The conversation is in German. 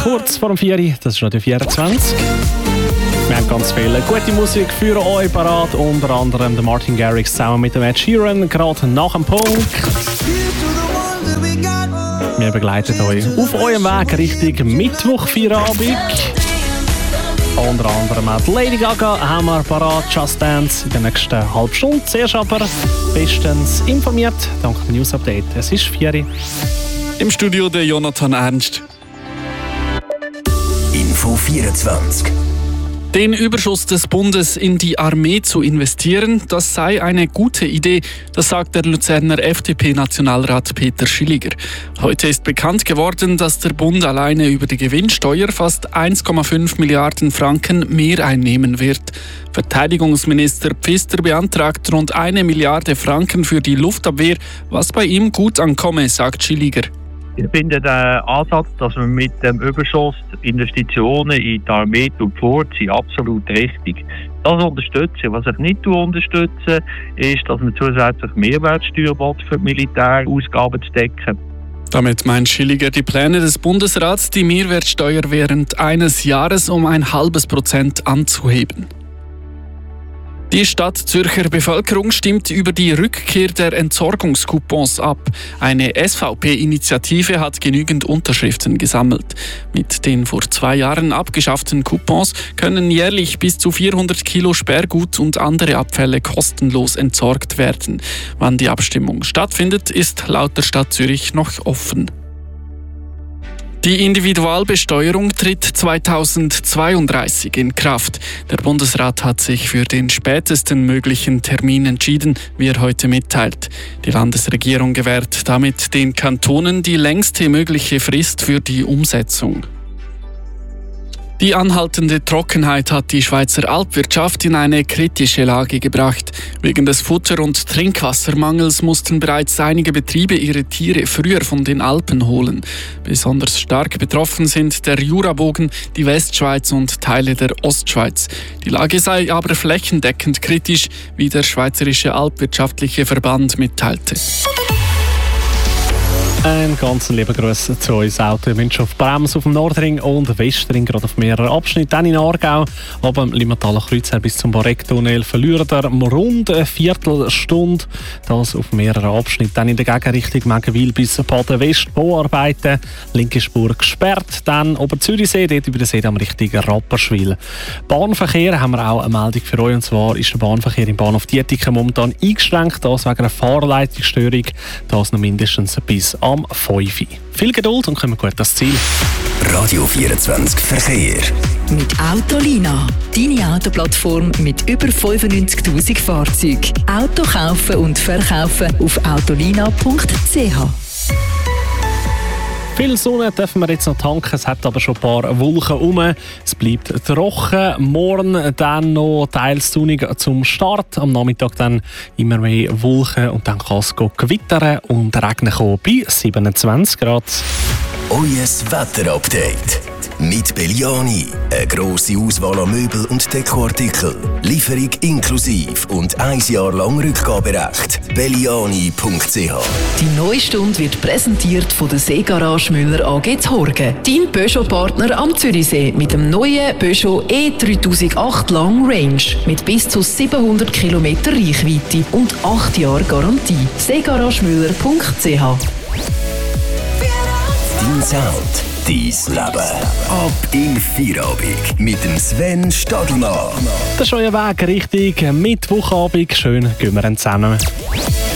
kurz vor dem 4 Uhr, das ist Radio 24. Wir haben ganz viele gute Musik für euch parat, unter anderem der Martin Garrix zusammen mit dem Ed Sheeran, gerade nach dem Punkt. Wir begleiten euch auf eurem Weg Richtung Mittwoch-Feierabend. Unter anderem auch Lady Gaga haben wir parat, Just Dance in der nächsten halben Stunde. Zuerst aber bestens informiert, dank dem News-Update. Es ist 4 Uhr. Im Studio der Jonathan Ernst. Info 24. Den Überschuss des Bundes in die Armee zu investieren, das sei eine gute Idee, das sagt der Luzerner FDP-Nationalrat Peter Schilliger. Heute ist bekannt geworden, dass der Bund alleine über die Gewinnsteuer fast 1,5 Milliarden Franken mehr einnehmen wird. Verteidigungsminister Pfister beantragt rund 1 Milliarde Franken für die Luftabwehr, was bei ihm gut ankomme, sagt Schilliger. Ich finde den Ansatz, dass man mit dem Überschuss Investitionen in die Armee vorzieht, absolut richtig. Das unterstütze ich. Was ich nicht unterstütze, ist, dass man zusätzlich Mehrwertsteuer für die Militärausgaben zu decken. Damit meint Schilliger die Pläne des Bundesrats, die Mehrwertsteuer während eines Jahres um 0,5% anzuheben. Die Stadtzürcher Bevölkerung stimmt über die Rückkehr der Entsorgungscoupons ab. Eine SVP-Initiative hat genügend Unterschriften gesammelt. Mit den vor 2 Jahren abgeschafften Coupons können jährlich bis zu 400 Kilo Sperrgut und andere Abfälle kostenlos entsorgt werden. Wann die Abstimmung stattfindet, ist laut der Stadt Zürich noch offen. Die Individualbesteuerung tritt 2032 in Kraft. Der Bundesrat hat sich für den spätesten möglichen Termin entschieden, wie er heute mitteilt. Die Landesregierung gewährt damit den Kantonen die längste mögliche Frist für die Umsetzung. Die anhaltende Trockenheit hat die Schweizer Alpwirtschaft in eine kritische Lage gebracht. Wegen des Futter- und Trinkwassermangels mussten bereits einige Betriebe ihre Tiere früher von den Alpen holen. Besonders stark betroffen sind der Jurabogen, die Westschweiz und Teile der Ostschweiz. Die Lage sei aber flächendeckend kritisch, wie der Schweizerische Alpwirtschaftliche Verband mitteilte. Ein ganz lieber Gruß zu uns Auto. Wir wünschen auf Brems, auf dem Nordring und Westring, gerade auf mehreren Abschnitten. Dann in Aargau, ab dem Limmathaler Kreuz bis zum Barreck-Tunnel verliert er rund eine Viertelstunde. Das auf mehreren Abschnitten. Dann in der Gegenrichtung Megenwil bis Baden-West Bauarbeiten. Linke Spur gesperrt. Dann Oberzürichsee, dort über den See am richtigen Rapperswil. Bahnverkehr haben wir auch eine Meldung für euch. Und zwar ist der Bahnverkehr im Bahnhof Dietiken momentan eingeschränkt. Das wegen einer Fahrleitungsstörung. Das noch mindestens bis am 5 Uhr. Viel Geduld und kommen gut ans Ziel. Radio 24 Verkehr. Mit Autolina. Deine Autoplattform mit über 95'000 Fahrzeugen. Auto kaufen und verkaufen auf autolina.ch. Viel Sonne dürfen wir jetzt noch tanken, es hat aber schon ein paar Wolken rum. Es bleibt trocken. Morgen dann noch teils sonnig zum Start. Am Nachmittag dann immer mehr Wolken und dann kann es gewittern und regnen kommen bei 27 Grad. Euer Wetterupdate. Mit Belliani. Eine grosse Auswahl an Möbel und Dekoartikeln. Lieferung inklusiv und 1 Jahr lang Rückgaberecht. Belliani.ch. Die neue Stunde wird präsentiert von der Seegarage Müller AG Horgen. Dein Peugeot-Partner am Zürichsee mit dem neuen Peugeot E3008 Long Range mit bis zu 700 km Reichweite und 8 Jahre Garantie. Seegaragemüller.ch. Dein Sound, dein Leben. Ab in Feierabend mit dem Sven Stadelmann. Das ist euer Weg Richtung Mittwochabend. Schön, gehen wir zusammen.